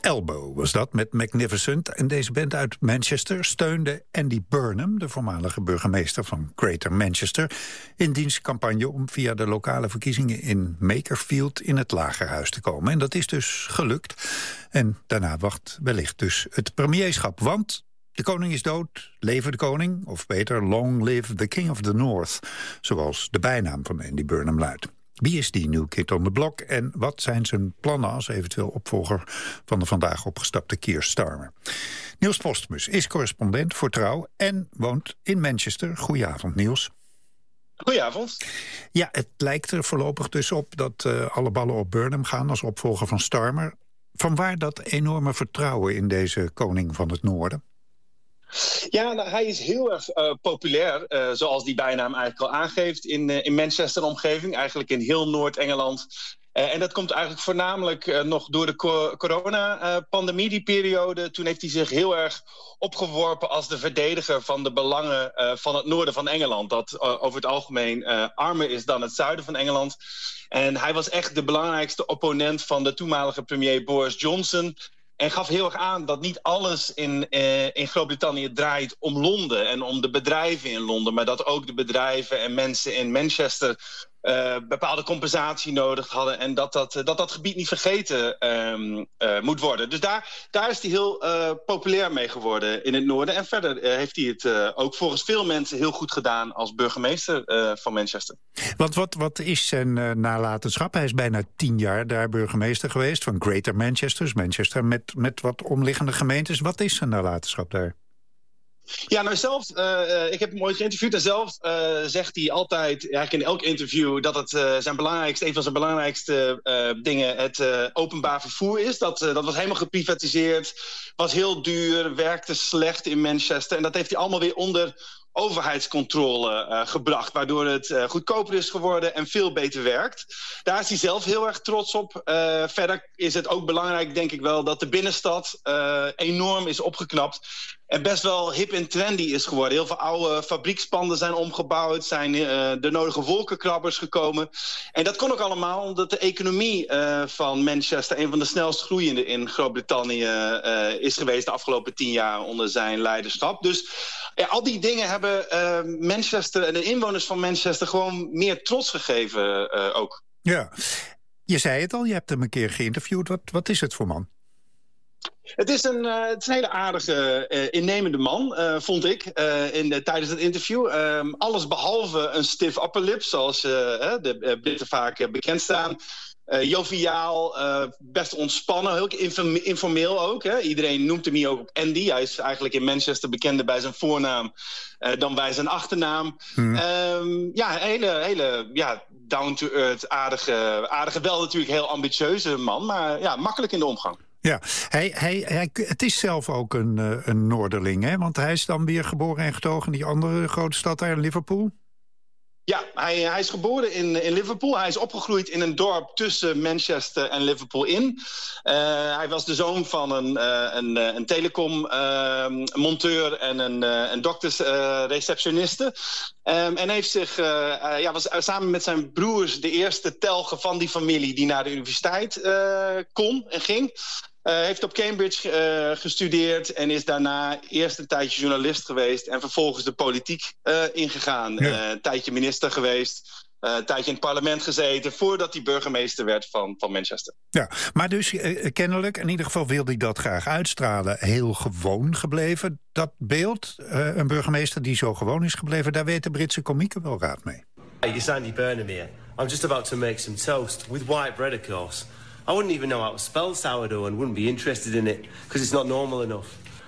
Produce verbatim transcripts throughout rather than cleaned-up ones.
Elbow was dat, met Magnificent. En deze band uit Manchester steunde Andy Burnham, de voormalige burgemeester van Greater Manchester, in diens campagne om via de lokale verkiezingen in Makerfield in het lagerhuis te komen. En dat is dus gelukt. En daarna wacht wellicht dus het premierschap. Want de koning is dood, leven de koning, of beter, long live the King of the North, zoals de bijnaam van Andy Burnham luidt. Wie is die New Kid on the Block en wat zijn zijn plannen als eventueel opvolger van de vandaag opgestapte Keir Starmer? Niels Postmus is correspondent voor Trouw en woont in Manchester. Goedenavond, Niels. Goedenavond. Ja, het lijkt er voorlopig dus op dat uh, alle ballen op Burnham gaan als opvolger van Starmer. Vanwaar dat enorme vertrouwen in deze koning van het Noorden? Ja, nou, hij is heel erg uh, populair, uh, zoals die bijnaam eigenlijk al aangeeft, in, uh, in Manchester-omgeving, eigenlijk in heel Noord-Engeland. Uh, en dat komt eigenlijk voornamelijk uh, nog door de co- corona-pandemie, uh, die periode. Toen heeft hij zich heel erg opgeworpen als de verdediger van de belangen uh, van het noorden van Engeland. Dat uh, over het algemeen uh, armer is dan het zuiden van Engeland. En hij was echt de belangrijkste opponent van de toenmalige premier Boris Johnson. En gaf heel erg aan dat niet alles in, eh, in Groot-Brittannië draait om Londen en om de bedrijven in Londen, maar dat ook de bedrijven en mensen in Manchester uh, bepaalde compensatie nodig hadden en dat dat, dat, dat gebied niet vergeten um, uh, moet worden. Dus daar, daar is hij heel uh, populair mee geworden in het noorden. En verder uh, heeft hij het uh, ook volgens veel mensen heel goed gedaan als burgemeester uh, van Manchester. Want wat, wat is zijn uh, nalatenschap? Hij is bijna tien jaar daar burgemeester geweest van Greater Manchester, dus Manchester met, met wat omliggende gemeentes. Wat is zijn nalatenschap daar? Ja, nou zelf, uh, ik heb hem ooit geïnterviewd en zelf uh, zegt hij altijd, eigenlijk in elk interview, dat het uh, zijn belangrijkste, een van zijn belangrijkste uh, dingen het uh, openbaar vervoer is. Dat, uh, dat was helemaal geprivatiseerd, was heel duur, werkte slecht in Manchester en dat heeft hij allemaal weer onder overheidscontrole uh, gebracht, waardoor het uh, goedkoper is geworden en veel beter werkt. Daar is hij zelf heel erg trots op. Uh, verder is het ook belangrijk, denk ik wel, dat de binnenstad uh, enorm is opgeknapt en best wel hip en trendy is geworden. Heel veel oude fabriekspanden zijn omgebouwd, zijn uh, de nodige wolkenkrabbers gekomen. En dat kon ook allemaal omdat de economie uh, van Manchester een van de snelst groeiende in Groot-Brittannië uh, is geweest de afgelopen tien jaar onder zijn leiderschap. Dus ja, al die dingen hebben uh, Manchester en de inwoners van Manchester gewoon meer trots gegeven uh, ook. Ja, je zei het al, je hebt hem een keer geïnterviewd. Wat, wat is het voor man? Het is een, uh, het is een hele aardige, uh, innemende man, uh, vond ik, uh, in de, tijdens het interview. Um, alles behalve een stiff upper lip, zoals uh, de uh, Britten vaak uh, bekend staan. Uh, joviaal, uh, best ontspannen, heel informe- informeel ook. Hè. Iedereen noemt hem hier ook Andy. Hij is eigenlijk in Manchester bekender bij zijn voornaam uh, dan bij zijn achternaam. Hmm. Um, ja, een hele, hele ja, down-to-earth, aardige, aardige, wel natuurlijk heel ambitieuze man, maar ja, makkelijk in de omgang. Ja, hij, hij, hij, het is zelf ook een, een Noorderling, hè? Want hij is dan weer geboren en getogen in die andere grote stad daar in Liverpool. Ja, hij, hij is geboren in, in Liverpool. Hij is opgegroeid in een dorp tussen Manchester en Liverpool in. Uh, hij was de zoon van een, uh, een, uh, een telecom-monteur uh, en een, uh, een doktersreceptioniste. Uh, um, en heeft zich, uh, uh, ja, was uh, samen met zijn broers de eerste telge van die familie die naar de universiteit uh, kon en ging. Uh, heeft op Cambridge uh, gestudeerd en is daarna eerst een tijdje journalist geweest en vervolgens de politiek uh, ingegaan. Ja. Uh, een tijdje minister geweest, uh, een tijdje in het parlement gezeten voordat hij burgemeester werd van, van Manchester. Ja, maar dus uh, kennelijk, in ieder geval wilde hij dat graag uitstralen, heel gewoon gebleven. Dat beeld, uh, een burgemeester die zo gewoon is gebleven, daar weet de Britse komieken wel raad mee. Hey, it's Andy Burnham here. I'm just about to make some toast with white bread, of course. I wouldn't even know how to spell sourdough and wouldn't be interested in it because it's not normal enough.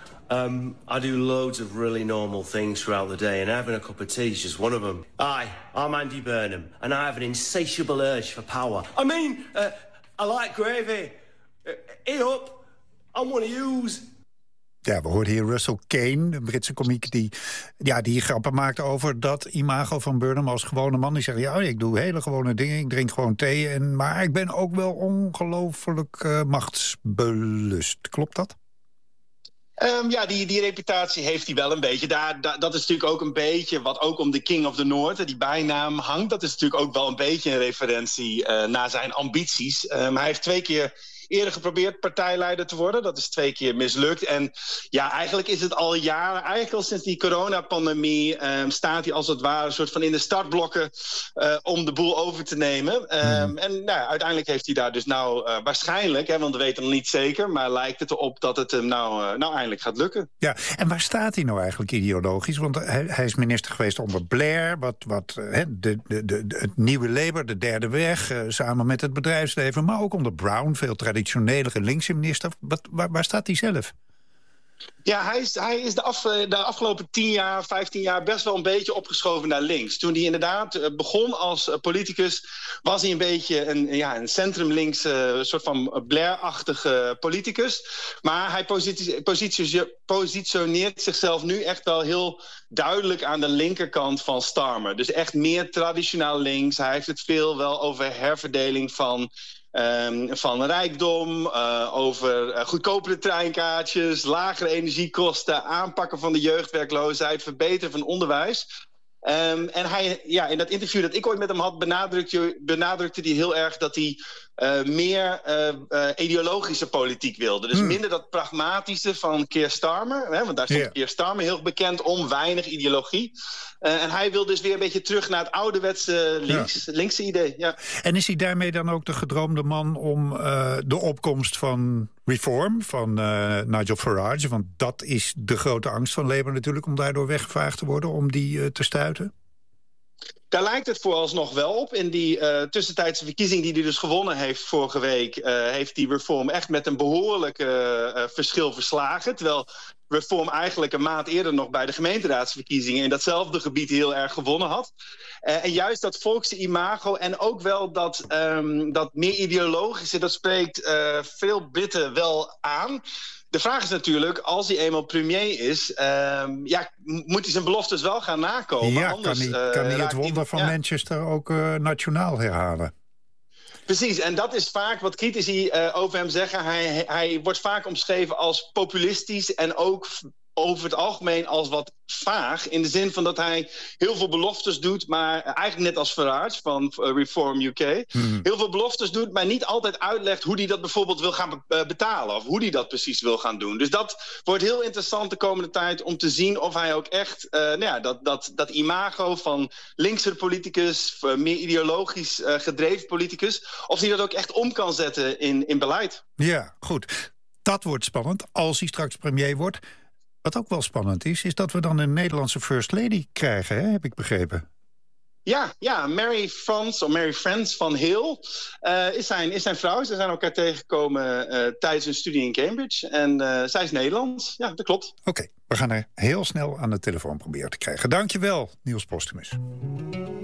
Um, I do loads of really normal things throughout the day and having a cup of tea is just one of them. Hi, I'm Andy Burnham and I have an insatiable urge for power. I mean, uh, I like gravy. Uh, hey up, I'm one of yous. Ja, we hoorden hier Russell Kane, een Britse komiek die, ja, die grappen maakte over dat imago van Burnham als gewone man. Die zegt, ja, ik doe hele gewone dingen, ik drink gewoon thee, en, maar ik ben ook wel ongelooflijk uh, machtsbelust. Klopt dat? Um, ja, die, die reputatie heeft hij wel een beetje. Daar, da, dat is natuurlijk ook een beetje wat ook om de King of the North, die bijnaam hangt. Dat is natuurlijk ook wel een beetje een referentie uh, naar zijn ambities. Um, hij heeft twee keer eerder geprobeerd partijleider te worden. Dat is twee keer mislukt. En ja, eigenlijk is het al jaren, eigenlijk al sinds die coronapandemie... Um, staat hij als het ware een soort van in de startblokken uh, om de boel over te nemen. Um, mm. En nou, uiteindelijk heeft hij daar dus nou uh, waarschijnlijk, hè, want we weten nog niet zeker... maar lijkt het erop dat het hem nou, uh, nou eindelijk gaat lukken. Ja, en waar staat hij nou eigenlijk ideologisch? Want hij, hij is minister geweest onder Blair, wat, wat, uh, de, de, de, het nieuwe Labour, de derde weg... Uh, samen met het bedrijfsleven, maar ook onder Brown, veel traditionelere linkse minister. Wat, waar, waar staat hij zelf? Ja, hij is, hij is de, af, de afgelopen tien jaar, vijftien jaar best wel een beetje opgeschoven naar links. Toen hij inderdaad begon als politicus, was hij een beetje een, ja, een centrum-linkse, soort van Blair-achtige politicus. Maar hij positie, positie, positioneert zichzelf nu echt wel heel duidelijk aan de linkerkant van Starmer. Dus echt meer traditioneel links. Hij heeft het veel wel over herverdeling van... Um, van rijkdom, uh, over uh, goedkopere treinkaartjes, lagere energiekosten, aanpakken van de jeugdwerkloosheid, verbeteren van onderwijs. Um, en hij, ja, in dat interview dat ik ooit met hem had, benadrukte, benadrukte hij heel erg dat hij uh, meer uh, uh, ideologische politiek wilde. Dus hmm. minder dat pragmatische van Keir Starmer. Hè, want daar stond yeah. Keir Starmer heel bekend om, weinig ideologie. Uh, en hij wil dus weer een beetje terug naar het ouderwetse links, ja. linkse idee. Ja. En is hij daarmee dan ook de gedroomde man om uh, de opkomst van Reform, van uh, Nigel Farage? Want dat is de grote angst van Labour natuurlijk, om daardoor weggevaagd te worden, om die uh, te stuiten? Daar lijkt het vooralsnog wel op. In die uh, tussentijdse verkiezing die hij dus gewonnen heeft vorige week... Uh, heeft die Reform echt met een behoorlijk uh, uh, verschil verslagen. Terwijl Reform eigenlijk een maand eerder nog bij de gemeenteraadsverkiezingen... in datzelfde gebied heel erg gewonnen had. Uh, en juist dat volkse imago en ook wel dat, um, dat meer ideologische... dat spreekt uh, veel Britten wel aan... De vraag is natuurlijk, als hij eenmaal premier is... Um, ja, moet hij zijn beloftes wel gaan nakomen. Ja, Anders, kan hij, kan hij uh, het wonder die, van ja. Manchester ook uh, nationaal herhalen? Precies, en dat is vaak wat critici uh, over hem zeggen. Hij, hij wordt vaak omschreven als populistisch en ook over het algemeen als wat vaag. In de zin van dat hij heel veel beloftes doet, maar eigenlijk net als Farage van uh, Reform U K. Hmm. Heel veel beloftes doet, maar niet altijd uitlegt hoe hij dat bijvoorbeeld wil gaan be- uh, betalen. Of hoe hij dat precies wil gaan doen. Dus dat wordt heel interessant de komende tijd om te zien of hij ook echt uh, nou ja, dat, dat, dat imago van linkse politicus, meer ideologisch uh, gedreven politicus, of hij dat ook echt om kan zetten in, in beleid. Ja, goed. Dat wordt spannend als hij straks premier wordt. Wat ook wel spannend is, is dat we dan een Nederlandse First Lady krijgen, hè? Heb ik begrepen. Ja, ja, Mary France, of Mary France van Hill uh, is, zijn, is zijn vrouw. Ze zijn elkaar tegengekomen uh, tijdens hun studie in Cambridge. En uh, zij is Nederlands. Ja, dat klopt. Oké, okay, we gaan haar heel snel aan de telefoon proberen te krijgen. Dankjewel, Niels Postumus.